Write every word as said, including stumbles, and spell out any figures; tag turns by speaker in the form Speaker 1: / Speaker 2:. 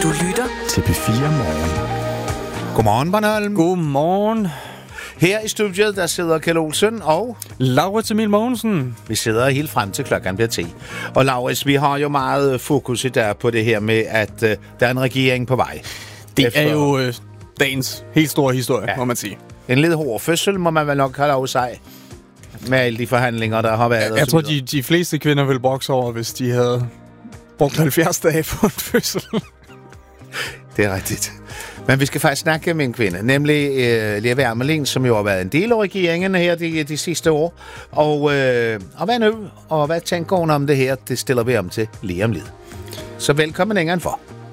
Speaker 1: Du lytter
Speaker 2: til P fire Morgen.
Speaker 3: Godmorgen, Bornholm.
Speaker 4: Godmorgen.
Speaker 3: Her i studiet, der sidder Kjeld Olsen og...
Speaker 4: Laurits Emil Mogensen.
Speaker 3: Vi sidder helt frem til klokken bliver ti. Og Laurits, vi har jo meget fokus i dag på det her med, at uh, der er en regering på vej.
Speaker 4: Det
Speaker 3: Efter...
Speaker 4: er jo øh, dagens helt store historie,
Speaker 3: Ja.
Speaker 4: må man sige.
Speaker 3: En lidt hård fødsel, må man vel nok have lov sig. Med alle de forhandlinger, der har været.
Speaker 4: Jeg, jeg tror, de, de fleste kvinder ville brokse over, hvis de havde brugt halvfjerds dage på en fødsel.
Speaker 3: Det er rigtigt. Men vi skal faktisk snakke med en kvinde, nemlig øh, Lea Wermelin, som jo har været en del af regeringen her de, de sidste år. Og, øh, og hvad nu? Og hvad tænker hun om det her? Det stiller vi om til lige om lidt. Så velkommen indenfor.